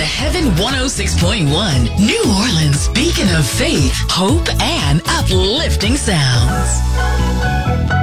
Heaven 106.1, New Orleans' beacon of faith, hope, and uplifting sounds.